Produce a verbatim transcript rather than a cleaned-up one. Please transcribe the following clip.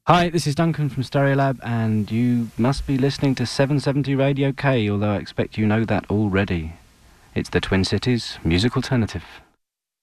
Hi, this is Duncan from Stereolab, and you must be listening to seven seventy Radio K, although I expect you know that already. It's the Twin Cities Music Alternative.